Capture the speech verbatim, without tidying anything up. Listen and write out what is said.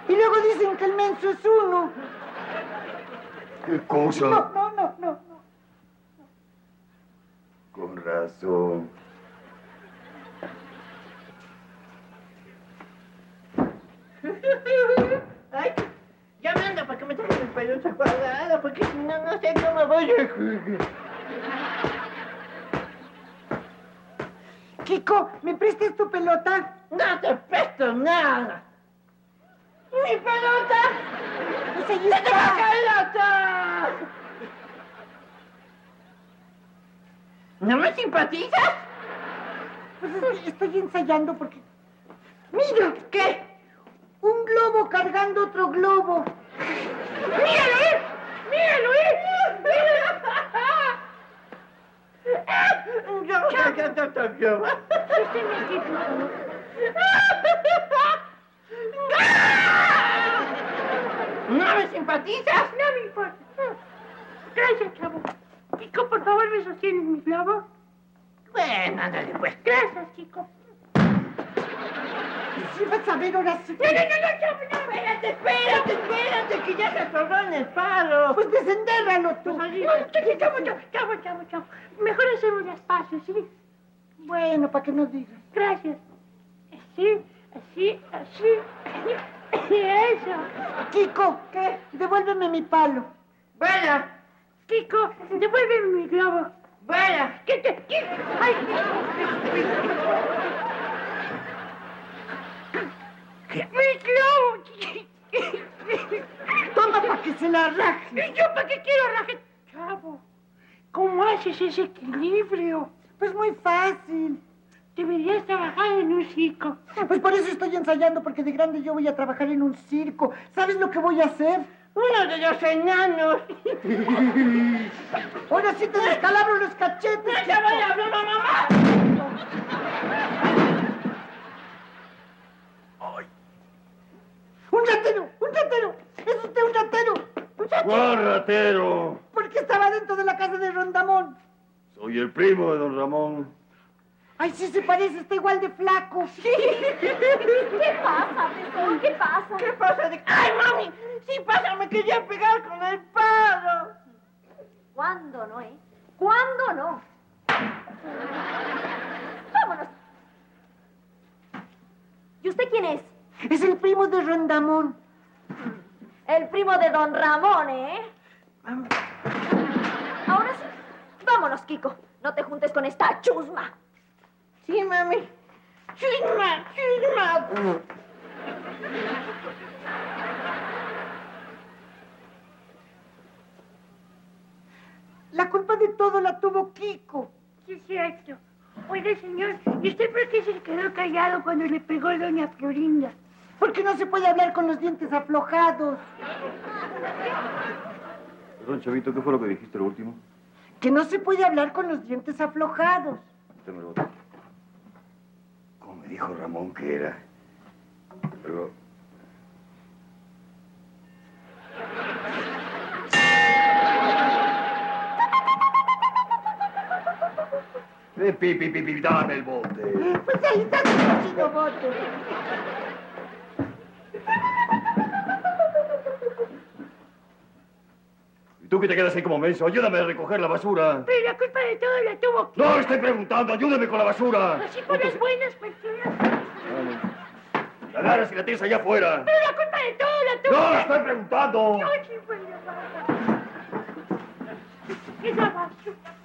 Y luego dicen que el menso es uno. ¿Qué cosa? No, no, no, no. no. Con razón. Ay, ya me anda para que me traigan el peluche cuadrado, porque si no, no sé cómo voy a jugar. Kiko, ¿me prestas tu pelota? No te presto nada. ¡Mi pelota! Pues ahí ¡La está. pelota! ¿No me simpatizas? Pues estoy ensayando porque... ¡Mira! ¿Qué? Un globo cargando otro globo. ¡Míralo, eh! ¡Míralo, eh! ¡Míralo! Yo cargando otro globo. Déjeme aquí, por favor. ¿No me simpatizas? No me importa. Gracias, chavo. Kiko, por favor, ¿me sostienes mi globo? Bueno, ándale, pues. Gracias, Kiko. Sí vas a ver ahora sí. No, no, no, no, chavo, no, espérate, espérate, espérate, que ya se atoró en el palo. Pues desendérralo tú. No, chavo, chavo, chavo, chavo, chavo. Mejor hacemos despacio, ¿sí? Bueno, para que no digas. Gracias. Así, así, así. Eso. Kiko, ¿qué? Devuélveme mi palo. Bueno, Kiko, devuélveme mi globo. bueno. ¿Qué te...? ¿Qué? ¡Ay! ¡Mi globo! Toma para que se la raje. ¿Y yo para qué quiero raje? Chavo, ¿cómo haces ese equilibrio? Pues muy fácil. Deberías trabajar en un circo. Pues por eso estoy ensayando, porque de grande yo voy a trabajar en un circo. ¿Sabes lo que voy a hacer? Uno de los enanos. Ahora sí te descalabro los cachetes. ¡No te voy a hablar, mamá! ¡Un ratero! ¡Un ratero! ¡Es usted un ratero! ¡Un ratero! ¿Cuál ratero? Porque estaba dentro de la casa de Rondamón. Soy el primo de don Ramón. Ay, sí se parece, está igual de flaco. ¿Qué pasa, tesoro? ¿Qué pasa? ¿Qué pasa? De... ¡Ay, mami! Sí pasa, me quería pegar con el palo. ¿Cuándo no, eh? ¿Cuándo no? Vámonos. ¿Y usted quién es? Es el primo de Rondamón. El primo de don Ramón, ¿eh? Ahora sí. Vámonos, Kiko. No te juntes con esta chusma. Sí, mami. Chisma, chisma. La culpa de todo la tuvo Kiko. Sí, es cierto. Oiga, señor, ¿y usted por qué se quedó callado cuando le pegó doña Florinda? Porque no se puede hablar con los dientes aflojados. Perdón, Chavito, ¿qué fue lo que dijiste lo último? Que no se puede hablar con los dientes aflojados. Dame el otro. ¿Cómo me dijo Ramón que era? Pero... Eh, pi, pi, pi, pi, dame el bote. Pues ahí está tu cochino bote. ¿Y tú que te quedas ahí como menso? Ayúdame a recoger la basura. Pero la culpa de todo la tuvo Kiko. No, estoy preguntando. Ayúdame con la basura. Así por las buenas personas. La agarras y la tienes allá afuera. Pero la culpa de todo la tuvo No, Kiko. estoy preguntando. Yo sí fue la basura. Esa basura.